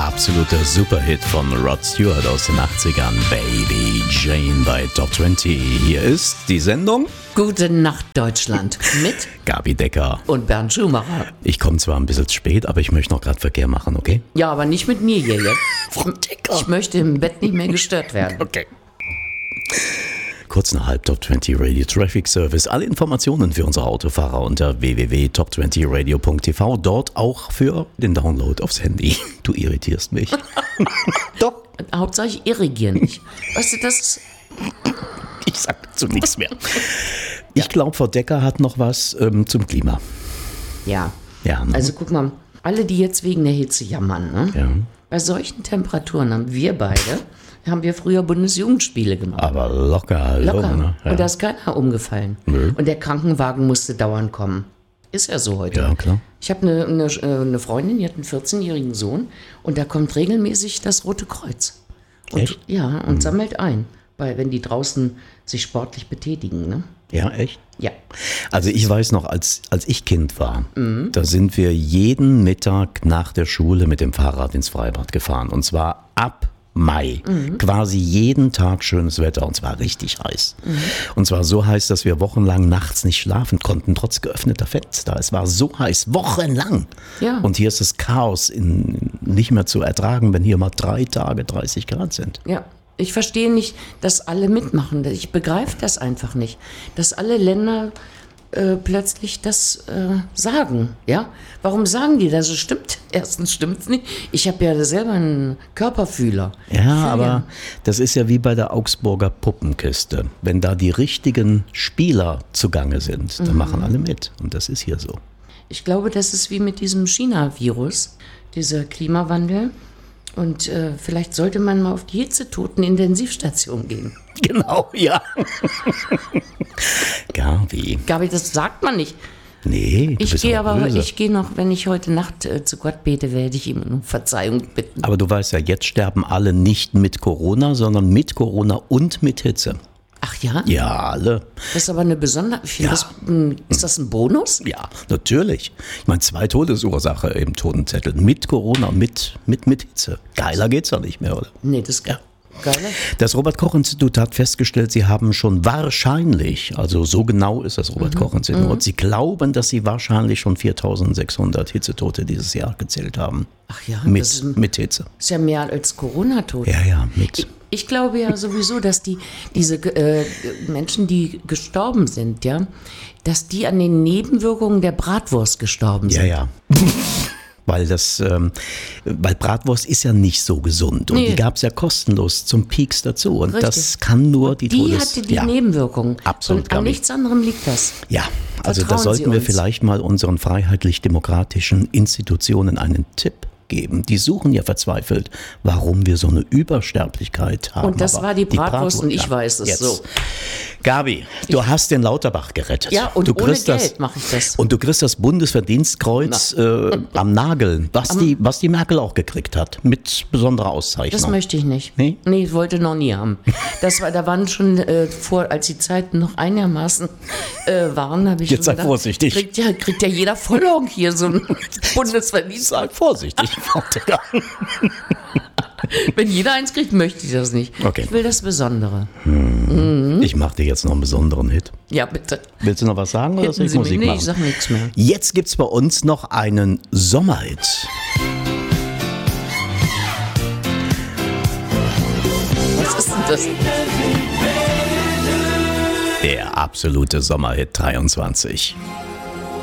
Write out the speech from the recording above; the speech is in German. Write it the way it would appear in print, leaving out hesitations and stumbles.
absolute Superhit von Rod Stewart aus den 80ern, Baby Jane bei Top 20. Hier ist die Sendung Gute Nacht Deutschland mit Gabi Decker und Bernd Schumacher. Ich komme zwar ein bisschen spät, aber ich möchte noch gerade Verkehr machen, okay? Ja, aber nicht mit mir hier jetzt. Frau Decker. Ich möchte im Bett nicht mehr gestört werden. Okay. Kurz nach halb Top 20 Radio Traffic Service. Alle Informationen für unsere Autofahrer unter www.top20radio.tv. Dort auch für den Download aufs Handy. Du irritierst mich. Doch. Hauptsache ich irrigiere nicht. Weißt du, das ist... Ich sag dazu nichts mehr. Ich glaube, Frau Decker hat noch was zum Klima. Ja. Ja, ne? Also guck mal, alle, die jetzt wegen der Hitze jammern, ne? Ja. Bei solchen Temperaturen haben wir früher Bundesjugendspiele gemacht. Aber locker. Locker. Ne? Ja. Und da ist keiner umgefallen. Nö. Und der Krankenwagen musste dauernd kommen. Ist ja so heute. Ja, klar. Ich habe eine Freundin, die hat einen 14-jährigen Sohn und da kommt regelmäßig das Rote Kreuz. Und, Echt? Ja, und sammelt ein, wenn die draußen sich sportlich betätigen. Ne? Ja, echt? Ja. Also ich weiß noch, als ich Kind war, da sind wir jeden Mittag nach der Schule mit dem Fahrrad ins Freibad gefahren. Und zwar ab Mai. Quasi jeden Tag schönes Wetter und zwar richtig heiß. Und zwar so heiß, dass wir wochenlang nachts nicht schlafen konnten, trotz geöffneter Fenster. Es war so heiß, wochenlang. Ja. Und hier ist das Chaos nicht mehr zu ertragen, wenn hier mal 3 Tage 30 Grad sind. Ja. Ich verstehe nicht, dass alle mitmachen. Ich begreife das einfach nicht. Dass alle Länder plötzlich das sagen. Ja? Warum sagen die das? Stimmt. Erstens stimmt es nicht. Ich habe ja selber einen Körperfühler. Ja, aber das ist ja wie bei der Augsburger Puppenkiste. Wenn da die richtigen Spieler zugange sind, dann machen alle mit. Und das ist hier so. Ich glaube, das ist wie mit diesem China-Virus, dieser Klimawandel. Und vielleicht sollte man mal auf die Hitzetoten-Intensivstation gehen. Genau, ja. Gabi, das sagt man nicht. Nee, du Ich bist gehe aber aber, böse. ich gehe noch, wenn ich heute Nacht zu Gott bete, werde ich ihm um Verzeihung bitten. Aber du weißt ja, jetzt sterben alle nicht mit Corona, sondern mit Corona und mit Hitze. Ach ja? Ja, alle. Das ist aber eine besondere. Ja. Ist das ein Bonus? Ja, natürlich. Ich meine, 2 Todesursache im Totenzettel. Mit Corona und mit Hitze. Geiler geht's ja nicht mehr, oder? Nee, das ist geil. Das Robert-Koch-Institut hat festgestellt, sie haben schon wahrscheinlich, also so genau ist das Robert-Koch-Institut, sie glauben, dass sie wahrscheinlich schon 4.600 Hitzetote dieses Jahr gezählt haben. Ach ja, Mit Hitze. ist ja mehr als Corona-Tote. Ja, mit. Ich glaube ja sowieso, dass diese Menschen, die gestorben sind, ja, dass die an den Nebenwirkungen der Bratwurst gestorben sind. Ja. Weil Bratwurst ist ja nicht so gesund und die gab es ja kostenlos zum Peaks dazu und Richtig. das kann nur die hatte die Nebenwirkungen. Absolut, Und an Gabi. nichts anderem liegt das. Ja, also da Vertrauen sollten Sie wir uns. vielleicht mal unseren freiheitlich-demokratischen Institutionen einen Tipp geben. Die suchen ja verzweifelt, warum wir so eine Übersterblichkeit haben. Und das Aber war die Bratwurst und ich ja. weiß es Jetzt. so. Gabi, du hast den Lauterbach gerettet. Ja, und du ohne kriegst Geld mache ich das. Und du kriegst das Bundesverdienstkreuz am Nagel, was die Merkel auch gekriegt hat, mit besonderer Auszeichnung. Das möchte ich nicht. Nee? Nee, ich wollte noch nie haben. Da waren schon als die Zeiten noch einigermaßen waren, habe ich Jetzt schon sei vorsichtig. Kriegt ja jeder Vollhonk hier so ein Bundesverdienst. Sei vorsichtig, Frau Decker. Wenn jeder eins kriegt, möchte ich das nicht. Okay. Ich will das Besondere. Ich mache dir jetzt noch einen besonderen Hit. Ja, bitte. Willst du noch was sagen oder soll ich Sie mich? Musik Nee, machen? ich sag nichts mehr. Jetzt gibt's bei uns noch einen Sommerhit. Was ist denn das? Der absolute Sommerhit 23.